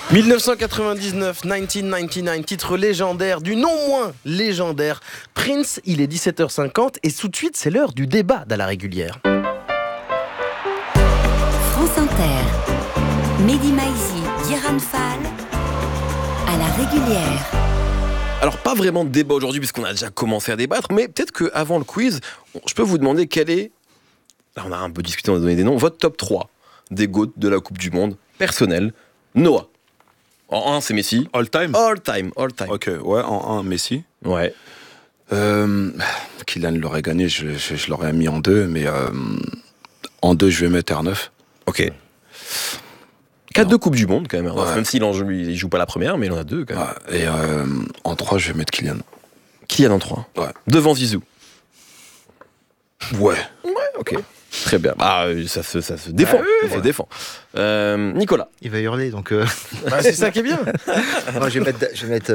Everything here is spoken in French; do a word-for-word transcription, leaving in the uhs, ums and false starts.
dix-neuf cent quatre-vingt-dix-neuf, dix-neuf quatre-vingt-dix-neuf, titre légendaire du non moins légendaire Prince. Il est dix-sept heures cinquante et tout de suite c'est l'heure du débat d'À la régulière. France Inter, Mehdi Maizi, Diran Fall, À la régulière. Alors pas vraiment de débat aujourd'hui puisqu'on a déjà commencé à débattre, mais peut-être qu'avant le quiz, je peux vous demander quel est, là on a un peu discuté, on a donné des noms, votre top trois des GOAT de la Coupe du Monde personnel. Noah. En un, c'est Messi. All time All time, all time. Ok, ouais, en un, Messi. Ouais. Euh, Kylian l'aurait gagné, je, je, je l'aurais mis en deux, mais euh, en deux, je vais mettre R neuf. Ok. Quatre de Coupe du Monde, quand même. Ouais. Même s'il en joue, il joue pas la première, mais il en a deux, quand même. Ouais, et euh, en trois, je vais mettre Kylian. Kylian en trois. Ouais. Devant Zizou. Ouais. Ouais, ok. Très bien. Bah, ça se, ça se défend. Ah oui, ça se ouais. défend. Euh, Nicolas. Il va hurler, donc... Euh... Bah, c'est ça qui est bien. Moi, je vais mettre, je vais mettre